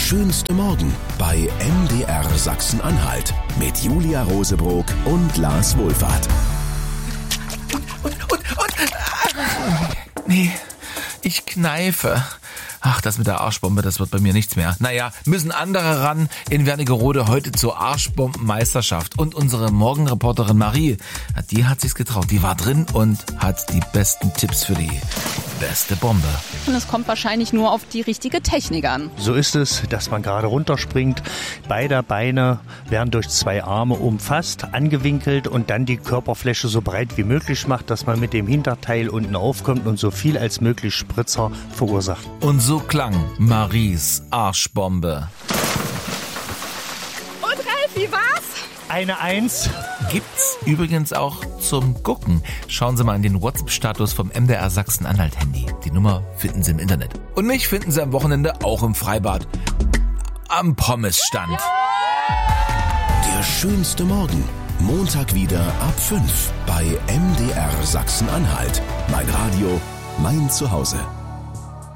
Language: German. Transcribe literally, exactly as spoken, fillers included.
schönste Morgen bei M D R Sachsen-Anhalt mit Julia Rosebrock und Lars Wohlfahrt. Und, und, und, nee, ich kneife. Ach, das mit der Arschbombe, das wird bei mir nichts mehr. Naja, müssen andere ran. In Wernigerode heute zur Arschbombenmeisterschaft. Und unsere Morgenreporterin Marie, die hat sich's getraut. Die war drin und hat die besten Tipps für die beste Bombe. Und es kommt wahrscheinlich nur auf die richtige Technik an. So ist es, dass man gerade runterspringt. Beide Beine werden durch zwei Arme umfasst, angewinkelt und dann die Körperfläche so breit wie möglich macht, dass man mit dem Hinterteil unten aufkommt und so viel als möglich Spritzer verursacht. Und so klang Maries Arschbombe. Und Ralf, wie war's? Eine Eins. Gibt's übrigens auch zum Gucken. Schauen Sie mal in den WhatsApp-Status vom M D R Sachsen-Anhalt-Handy. Die Nummer finden Sie im Internet. Und mich finden Sie am Wochenende auch im Freibad. Am Pommesstand. Der schönste Morgen. Montag wieder ab fünf bei M D R Sachsen-Anhalt. Mein Radio, mein Zuhause.